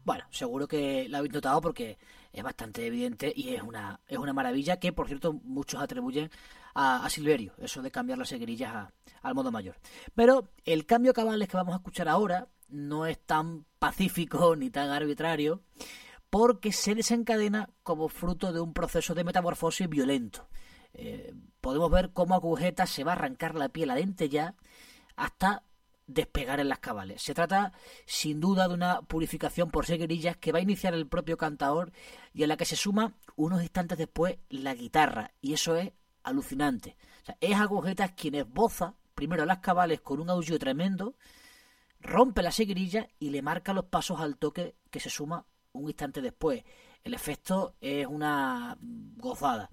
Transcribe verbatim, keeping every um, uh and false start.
Bueno, seguro que lo habéis notado porque es bastante evidente y es una, es una maravilla que, por cierto, muchos atribuyen a, a Silverio, eso de cambiar las seguirillas a- al modo mayor. Pero el cambio cabales que vamos a escuchar ahora no es tan pacífico ni tan arbitrario porque se desencadena como fruto de un proceso de metamorfosis violento. Eh, podemos ver cómo Agujeta se va a arrancar la piel a dentella hasta despegar en las cabales. Se trata sin duda de una purificación por seguirillas que va a iniciar el propio cantador y a la que se suma unos instantes después la guitarra, y eso es alucinante. O sea, es Agujetas quien esboza primero las cabales con un aullido tremendo, rompe la seguirilla y le marca los pasos al toque que se suma un instante después. El efecto es una gozada.